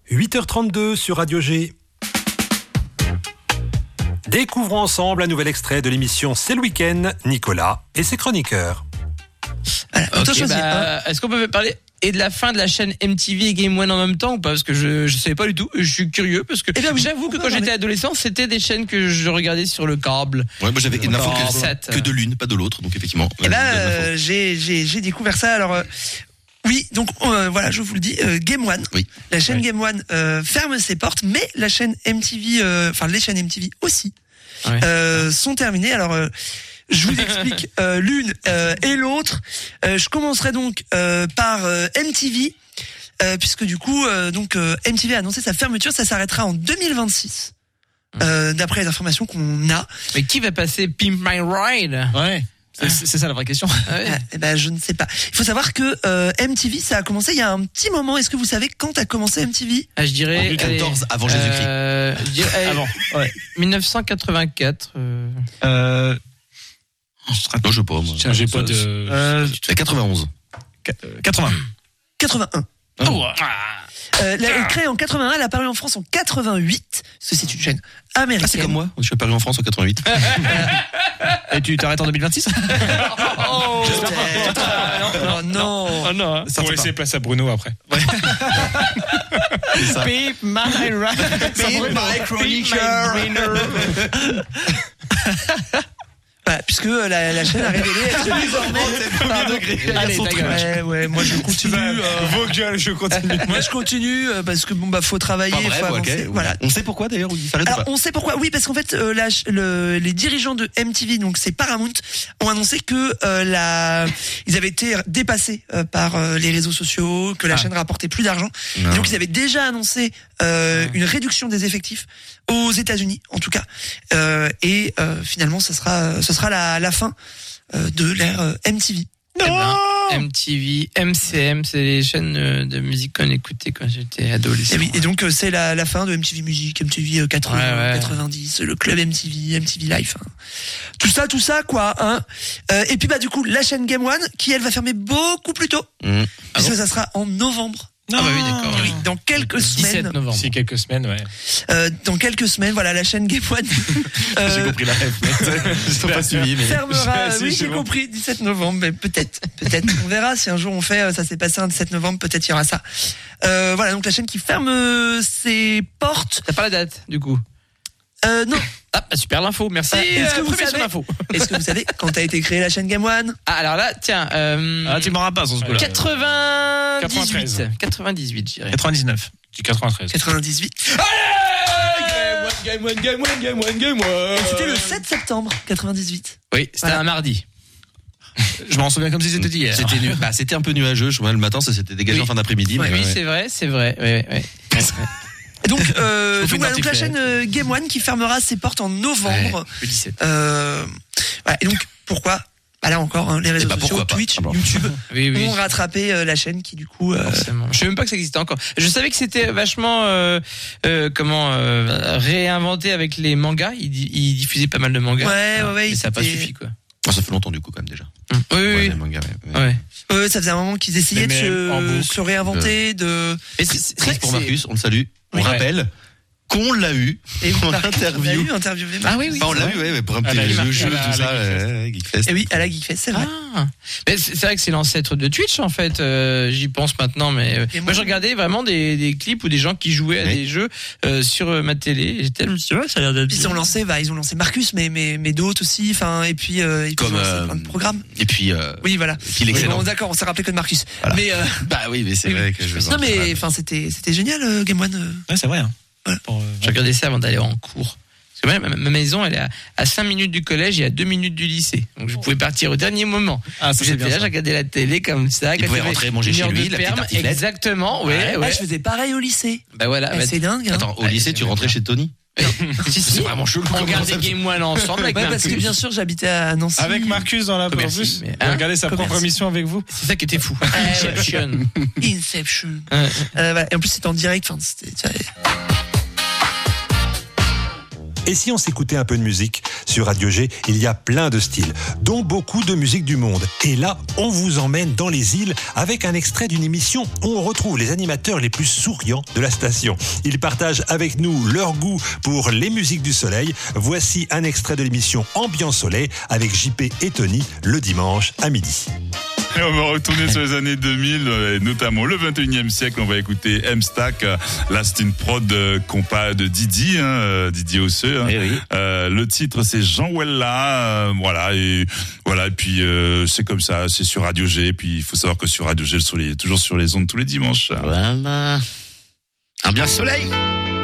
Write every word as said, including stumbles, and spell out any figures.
huit heures trente-deux sur Radio G. Découvrons ensemble un nouvel extrait de l'émission C'est le week-end, Nicolas et ses chroniqueurs. Alors, okay, bah, est-ce qu'on peut parler et de la fin de la chaîne M T V et Game One en même temps ou pas? Parce que je je savais pas du tout. Je suis curieux parce que eh bien, oui, j'avoue que quand j'étais adolescent, c'était des chaînes que je regardais sur le câble. Ouais, moi j'avais une info que, que de l'une, pas de l'autre, donc effectivement. Et là, euh, j'ai j'ai j'ai découvert ça. Alors euh, oui, donc euh, voilà, je vous le dis, euh, Game One, oui. la chaîne oui. Game One euh, ferme ses portes, mais la chaîne M T V, enfin euh, les chaînes M T V aussi oui. euh, sont terminées. Alors euh, je vous explique euh, l'une euh, et l'autre. Euh, je commencerai donc euh, par euh, M T V. Euh, puisque du coup, euh, donc euh, M T V a annoncé sa fermeture, ça s'arrêtera en deux mille vingt-six, euh, d'après les informations qu'on a. Mais qui va passer Pimp My Ride? Ouais. C'est, c'est ça la vraie question. Ah ouais. Eh ben, je ne sais pas. Il faut savoir que euh, M T V, ça a commencé il y a un petit moment. Est-ce que vous savez quand a commencé M T V? Ah, je dirais. En deux mille quatorze, avant Jésus-Christ. Euh, je dirais, allez, avant. Ouais. dix-neuf cent quatre-vingt-quatre. Euh... Euh... Non, je sais pas. Moi. Tiens, j'ai pas de. Euh... quatre-vingt-onze. quatre-vingts. quatre-vingt-un. Oh. Euh, elle est créée en quatre-vingt-un, elle est apparue en France en quatre-vingt-huit, parce que c'est une chaîne américaine. Ah, c'est comme moi, je suis apparu en France en quatre-vingt-huit. Et tu t'arrêtes en deux mille vingt-six? Oh, oh non. Oh non. Ça pour laisser place à Bruno après. Ouais. Pimp my ride. Pimp my chroniqueur. Voilà, puisque la, la chaîne a révélé désormais. Allez, ta gueule. Ouais, ouais, moi je continue. Euh... Vos gueules, je continue. Moi je continue euh, parce que bon bah faut travailler, enfin, bref, faut avancer. Okay. Voilà. On sait pourquoi d'ailleurs ou il s'arrête Alors pas. on sait pourquoi. Oui, parce qu'en fait euh, la, le, les dirigeants de M T V, donc c'est Paramount, ont annoncé que euh, la, ils avaient été dépassés euh, par euh, les réseaux sociaux, que la ah. chaîne rapportait plus d'argent. Et donc ils avaient déjà annoncé euh, une réduction des effectifs aux États-Unis, en tout cas. Euh, et euh, finalement, ça sera, ce sera la, la fin euh, de l'ère euh, M T V. Eh ben, M T V, M C M, c'est les chaînes de musique qu'on écoutait quand j'étais adolescent. Et, oui, et donc euh, c'est la, la fin de M T V Musique, M T V quatre-vingts, ouais, ouais. quatre-vingt-dix, le club M T V, M T V Life. Hein. Tout ça, tout ça, quoi. Hein. Euh, et puis bah du coup, la chaîne Game One, qui elle va fermer beaucoup plus tôt, mmh. puisque ah bon ça sera en novembre. Non. Ah bah oui, d'accord. Oui, dans quelques dix-sept semaines. novembre. C'est quelques semaines, ouais. Euh, dans quelques semaines, voilà, la chaîne Game One. euh, j'ai compris la ref. J'ai pas suivi, mais. Fermera, si, oui, j'ai bon. compris, dix-sept novembre, mais peut-être, peut-être. On verra si un jour on fait, ça s'est passé un dix-sept novembre, peut-être il y aura ça. Euh, voilà, donc la chaîne qui ferme euh, ses portes. T'as pas la date, du coup? Euh, non. Ah, super l'info, merci. Ah, est-ce, que euh, vous savez, l'info. est-ce que vous savez quand a été créée la chaîne Game One? Ah, alors là, tiens, euh, ah, tu m'en rappelles sur ce coup-là. quatre-vingt-dix-huit. quatre-vingt-dix-huit, je dirais. quatre-vingt-dix-neuf. Du quatre-vingt-treize. quatre-vingt-dix-huit. Allez! Game One, Game One, Game One, Game One. C'était le sept septembre quatre-vingt-dix-huit. Oui, c'était voilà. Un mardi. Je m'en souviens comme si c'était hier. C'était, nu- bah, c'était un peu nuageux. Je vois le matin, ça s'était dégagé oui. en fin d'après-midi. Ouais, mais oui, ouais. c'est vrai, c'est vrai. Ouais, ouais, ouais. Et donc, euh, donc, voilà, donc la fait. chaîne euh, Game One qui fermera ses portes en novembre. Ouais, le dix-sept. Euh, voilà, et donc pourquoi? Bah là encore, hein, les réseaux bah, sociaux, Twitch, ah, YouTube, oui, oui. ont rattrapé euh, la chaîne qui du coup. Euh... Forcément. Je savais même pas que ça existait encore. Je savais que c'était vachement euh, euh, comment euh, réinventé avec les mangas. Ils, ils diffusaient pas mal de mangas. Ouais, ouais, ouais. Mais ça n'a pas suffi quoi. Oh, ça fait longtemps du coup quand même déjà. Mmh. Oui, ouais, oui. Les mangas, ouais. ouais. Ouais, ça faisait un moment qu'ils essayaient mais de se, se réinventer, de. Et c'est, c'est, c'est pour Marcus, on le salue. On ouais. rappelle qu'on l'a eu et en Marcus, interview. On l'a eu, interviewé. Ah oui, oui. Enfin, on l'a eu, ouais, pour un petit jeu, jeu, tout ça, ouais, Geekfest. Et oui, à la Geekfest, c'est vrai. Ah. Mais c'est, c'est vrai que c'est l'ancêtre de Twitch en fait. Euh, j'y pense maintenant, mais euh, moi, moi je regardais vraiment des, des clips ou des gens qui jouaient à oui. des jeux euh, sur euh, ma télé. J'étais, je me suis dit, ouais, ça a l'air d'être. Ils ont lancé, bah, ils ont lancé Marcus, mais mais mais d'autres aussi. Enfin, et puis euh, et puis comme ils ont lancé euh, plein de programmes. Et puis. Euh, oui, voilà. Et puis l'excellent. Bon, d'accord, on s'est rappelé que de Marcus. Voilà. Mais euh, bah oui, mais c'est oui, vrai que je. Non, mais enfin, c'était c'était génial, euh, Game One. Euh. Ouais, c'est vrai. Hein. Voilà. Pour, euh, j'ai regardé ça avant d'aller en cours. Parce que ma, ma maison, elle est à, à cinq minutes du collège et à deux minutes du lycée. Donc je pouvais partir au dernier moment. Ah, ça, j'étais c'est là, j'ai regardé la télé comme ça. Il pouvait rentrer manger chez lui, la petite tartiflette. Exactement, ouais, ouais. ouais. Ah, je faisais pareil au lycée. Bah voilà. Ah, bah, c'est dingue. Hein. Attends, au lycée, tu rentrais chez Tony? Si, si. C'est vraiment chelou. On regardait Game One ensemble avec ouais, Marcus. parce que bien sûr, j'habitais à Nancy. Avec Marcus dans la bus. Hein, regardez sa propre émission avec vous. C'est ça qui était fou. Inception. Inception. euh, voilà. Et en plus, c'était en direct. Enfin, c'était. Et si on s'écoutait un peu de musique sur Sur Radio G, il y a plein de styles, dont beaucoup de musique du monde. Et là, on vous emmène dans les îles avec un extrait d'une émission où on retrouve les animateurs les plus souriants de la station. Ils partagent avec nous leur goût pour les musiques du soleil. Voici un extrait de l'émission Ambiance Soleil avec J P et Tony le dimanche à midi. Et on va retourner sur les années deux mille, et notamment le vingt et unième siècle. On va écouter M-Stack. Là, c'est une prod compas de Didi, hein, Didi Osseux. Hein. Eh oui. Euh, le titre, c'est Jean Wella. Euh, voilà, et voilà. Et puis euh, c'est comme ça. C'est sur Radio G. Et puis il faut savoir que sur Radio G, le soleil est toujours sur les ondes tous les dimanches. Voilà. Ambiance soleil.